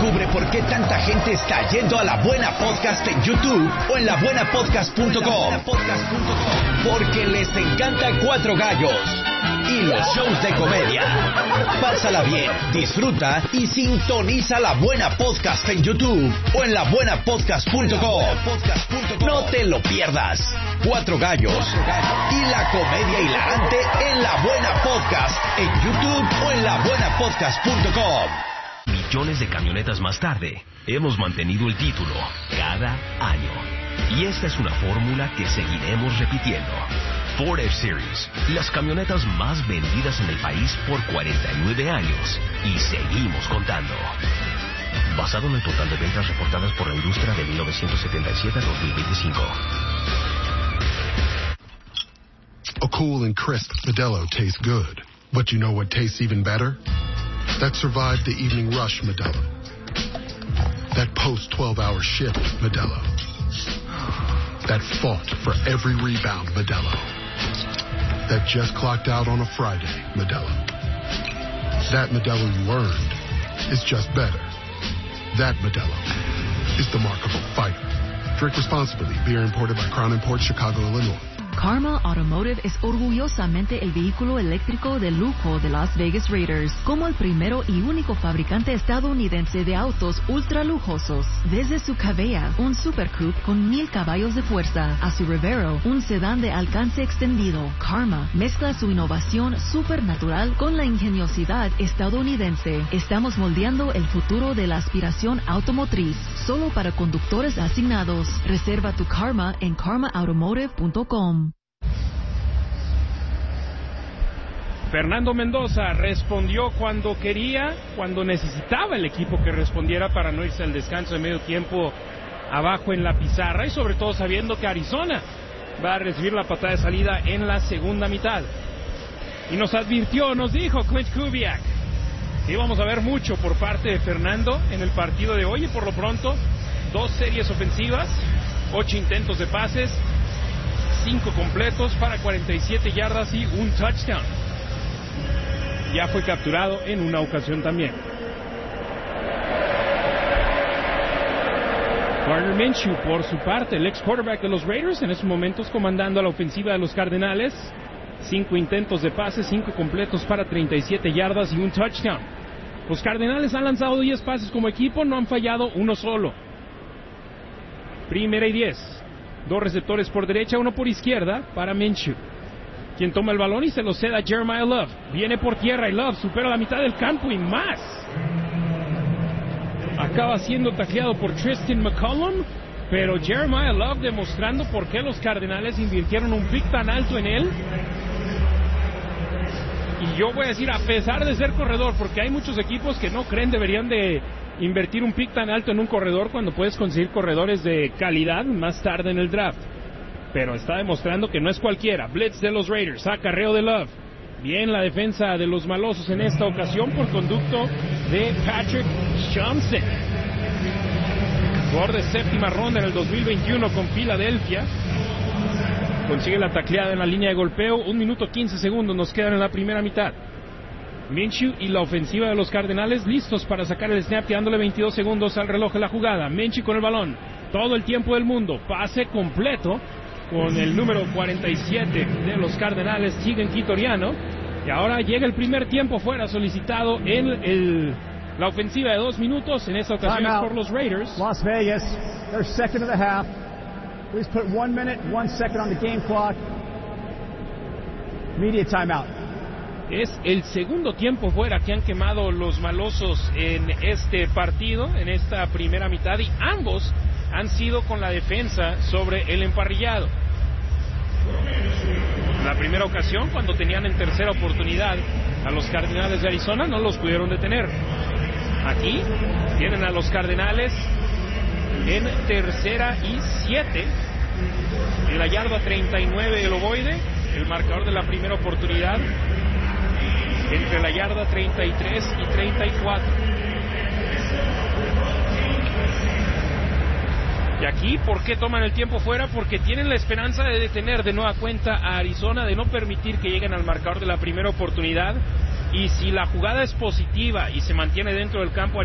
Descubre por qué tanta gente está yendo a La Buena Podcast en YouTube o en labuenapodcast.com. Porque les encanta Cuatro Gallos y los shows de comedia. Pásala bien, disfruta y sintoniza La Buena Podcast en YouTube o en labuenapodcast.com. No te lo pierdas. Cuatro Gallos y la comedia hilarante en La Buena Podcast en YouTube o en labuenapodcast.com. Millones de camionetas más tarde, hemos mantenido el título cada año. Y esta es una fórmula que seguiremos repitiendo. Ford F-Series, las camionetas más vendidas en el país por 49 años. Y seguimos contando. Basado en el total de ventas reportadas por la industria de 1977 a 2025. A cool and crisp Modelo tastes good. But you know what tastes even better? That survived the evening rush Modelo. That post-12-hour shift Modelo. That fought for every rebound Modelo. That just clocked out on a Friday Modelo. That Modelo you earned is just better. That Modelo is the mark of a fighter. Drink responsibly. Beer imported by Crown Imports, Chicago, Illinois. Karma Automotive es orgullosamente el vehículo eléctrico de lujo de Las Vegas Raiders, como el primero y único fabricante estadounidense de autos ultra lujosos. Desde su Cavea, un Super Coupe con 1000 caballos de fuerza, a su Revero, un sedán de alcance extendido, Karma mezcla su innovación supernatural con la ingeniosidad estadounidense. Estamos moldeando el futuro de la aspiración automotriz, solo para conductores asignados. Reserva tu Karma en karmaautomotive.com. Fernando Mendoza respondió cuando quería, cuando necesitaba el equipo que respondiera para no irse al descanso de medio tiempo abajo en la pizarra y sobre todo sabiendo que Arizona va a recibir la patada de salida en la segunda mitad. Y nos advirtió, nos dijo Clint Kubiak, que íbamos a ver mucho por parte de Fernando en el partido de hoy y por lo pronto 2 series ofensivas, 8 intentos de pases, 5 completos para 47 yardas y un touchdown. Ya fue capturado en una ocasión también. Gardner Minshew, por su parte, el ex quarterback de los Raiders, en estos momentos comandando a la ofensiva de los Cardenales. 5 intentos de pase, 5 completos para 37 yardas y un touchdown. Los Cardenales han lanzado 10 pases como equipo, no han fallado uno solo. Primera y 10. 2 receptores por derecha, 1 por izquierda para Minshew, quien toma el balón y se lo cede a Jeremiah Love. Viene por tierra y Love supera la mitad del campo y más. Acaba siendo tacleado por Tristan McCollum, pero Jeremiah Love demostrando por qué los Cardenales invirtieron un pick tan alto en él. Y yo voy a decir, a pesar de ser corredor, porque hay muchos equipos que no creen deberían de invertir un pick tan alto en un corredor cuando puedes conseguir corredores de calidad más tarde en el draft. Pero está demostrando que no es cualquiera. Blitz de los Raiders, acarreo de Love. Bien la defensa de los malosos en esta ocasión por conducto de Patrick Johnson. Jugador de séptima ronda en el 2021 con Filadelfia. Consigue la tacleada en la línea de golpeo. 1 minuto 15 segundos nos quedan en la primera mitad. Minshew y la ofensiva de los Cardenales listos para sacar el snap, quedándole 22 segundos al reloj de la jugada. Minshew con el balón, todo el tiempo del mundo, pase completo con el número 47 de los Cardenales, Tegan Quitoriano. Y ahora llega el primer tiempo fuera solicitado en la ofensiva de 2 minutos, en esta ocasión es por los Raiders. Las Vegas, their second of the half. Please put 1 minute, 1 second on the game clock. Immediate timeout. Es el segundo tiempo fuera que han quemado los malosos en este partido, en esta primera mitad, y ambos han sido con la defensa sobre el emparrillado. La primera ocasión, cuando tenían en tercera oportunidad a los Cardenales de Arizona, no los pudieron detener. Aquí tienen a los Cardenales en tercera y 7, en la yarda 39 del ovoide, el marcador de la primera oportunidad, entre la yarda 33 y 34. Y aquí, ¿por qué toman el tiempo fuera? Porque tienen la esperanza de detener de nueva cuenta a Arizona, de no permitir que lleguen al marcador de la primera oportunidad. Y si la jugada es positiva y se mantiene dentro del campo,